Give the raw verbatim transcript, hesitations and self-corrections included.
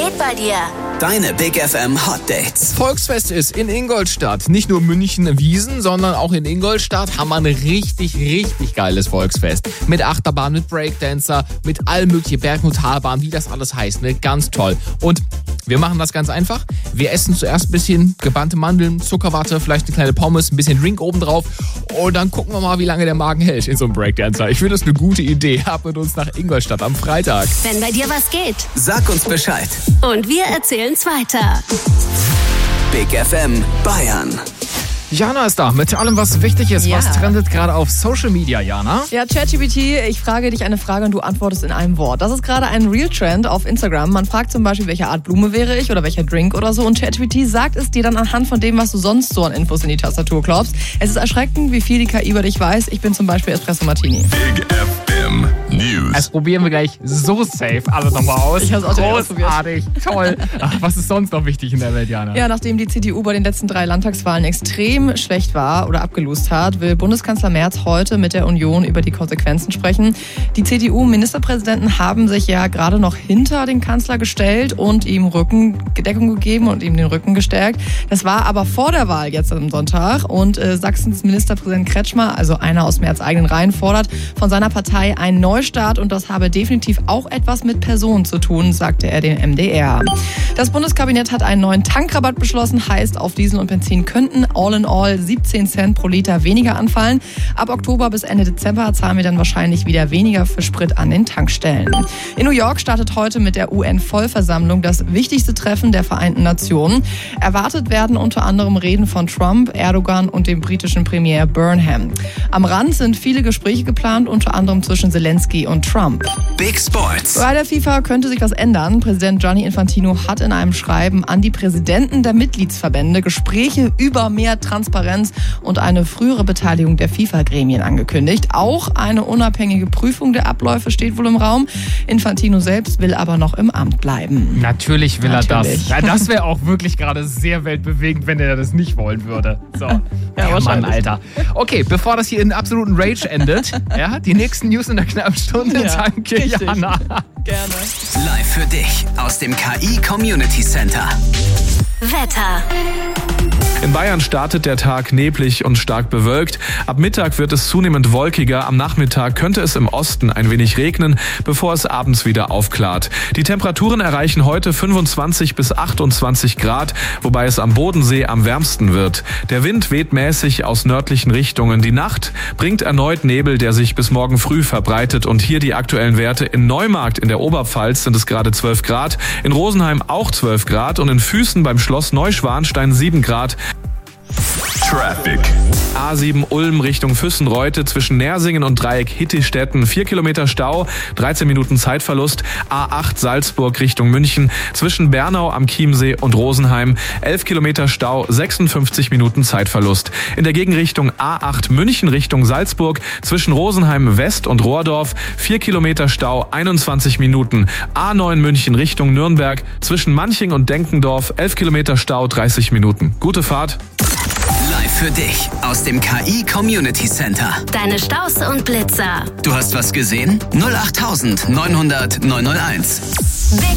geht bei dir? Deine Big F M Hot Dates. Volksfest ist in Ingolstadt. Nicht nur München Wiesn, sondern auch in Ingolstadt haben wir ein richtig, richtig geiles Volksfest. Mit Achterbahn, mit Breakdancer, mit allem möglichen Berg- und Talbahn, wie das alles heißt. Ne? Ganz toll. Und wir machen das ganz einfach. Wir essen zuerst ein bisschen gebrannte Mandeln, Zuckerwatte, vielleicht eine kleine Pommes, ein bisschen Drink obendrauf. Und dann gucken wir mal, wie lange der Magen hält in so einem Breakdancer. Ich finde das eine gute Idee. Ab mit uns nach Ingolstadt am Freitag. Wenn bei dir was geht. Sag uns Bescheid. Und wir erzählen's weiter. Big F M Bayern. Jana ist da mit allem, was wichtig ist. Ja. Was trendet gerade auf Social Media, Jana? Ja, ChatGPT, ich frage dich eine Frage und du antwortest in einem Wort. Das ist gerade ein Real-Trend auf Instagram. Man fragt zum Beispiel, welche Art Blume wäre ich oder welcher Drink oder so. Und ChatGPT sagt es dir dann anhand von dem, was du sonst so an Infos in die Tastatur klopfst. Es ist erschreckend, wie viel die K I über dich weiß. Ich bin zum Beispiel Espresso Martini. Big F M News. Das probieren wir gleich so safe alle nochmal aus. Ich hab's auch direkt ausprobiert. Großartig, toll. Ach, was ist sonst noch wichtig in der Welt, Jana? Ja, nachdem die C D U bei den letzten drei Landtagswahlen extrem schlecht war oder abgelost hat, will Bundeskanzler Merz heute mit der Union über die Konsequenzen sprechen. Die C D U-Ministerpräsidenten haben sich ja gerade noch hinter den Kanzler gestellt und ihm Rückendeckung gegeben und ihm den Rücken gestärkt. Das war aber vor der Wahl jetzt am Sonntag und äh, Sachsens Ministerpräsident Kretschmer, also einer aus Merz eigenen Reihen, fordert von seiner Partei einen Neustart und das habe definitiv auch etwas mit Personen zu tun, sagte er dem M D R. Das Bundeskabinett hat einen neuen Tankrabatt beschlossen, heißt, auf Diesel und Benzin könnten all in all siebzehn Cent pro Liter weniger anfallen. Ab Oktober bis Ende Dezember zahlen wir dann wahrscheinlich wieder weniger für Sprit an den Tankstellen. In New York startet heute mit der U N-Vollversammlung das wichtigste Treffen der Vereinten Nationen. Erwartet werden unter anderem Reden von Trump, Erdogan und dem britischen Premier Burnham. Am Rand sind viele Gespräche geplant, unter anderem zwischen Zelensky und Trump. Big Sports. Bei der FIFA könnte sich was ändern. Präsident Gianni Infantino hat in einem Schreiben an die Präsidenten der Mitgliedsverbände Gespräche über mehr Transparenz und eine frühere Beteiligung der FIFA-Gremien angekündigt. Auch eine unabhängige Prüfung der Abläufe steht wohl im Raum. Infantino selbst will aber noch im Amt bleiben. Natürlich will Natürlich. er das. Ja, das wäre auch wirklich gerade sehr weltbewegend, wenn er das nicht wollen würde. So. Ja, Mann, wahrscheinlich. Alter. Okay, bevor das hier in absoluten Rage endet, ja, die nächsten News in der knappen Stunde. Ja, Danke, richtig. Jana. Gerne. Live für dich aus dem K I Community Center. Wetter. In Bayern startet der Tag neblig und stark bewölkt. Ab Mittag wird es zunehmend wolkiger. Am Nachmittag könnte es im Osten ein wenig regnen, bevor es abends wieder aufklart. Die Temperaturen erreichen heute fünfundzwanzig bis achtundzwanzig Grad, wobei es am Bodensee am wärmsten wird. Der Wind weht mäßig aus nördlichen Richtungen. Die Nacht bringt erneut Nebel, der sich bis morgen früh verbreitet. Und hier die aktuellen Werte. In Neumarkt in der Oberpfalz sind es gerade zwölf Grad, in Rosenheim auch zwölf Grad und in Füßen beim Schloss Neuschwanstein sieben Grad. Traffic. A sieben Ulm Richtung Füssenreute zwischen Nersingen und Dreieck Hittistetten. vier Kilometer Stau, dreizehn Minuten Zeitverlust. A acht Salzburg Richtung München zwischen Bernau am Chiemsee und Rosenheim. elf Kilometer Stau, sechsundfünfzig Minuten Zeitverlust. In der Gegenrichtung A acht München Richtung Salzburg zwischen Rosenheim West und Rohrdorf. vier Kilometer Stau, einundzwanzig Minuten. A neun München Richtung Nürnberg zwischen Manching und Denkendorf. elf Kilometer Stau, dreißig Minuten. Gute Fahrt. Live für dich aus dem K I Community Center. Deine Staus und Blitzer. Du hast was gesehen? null acht neunhundert neunhunderteins.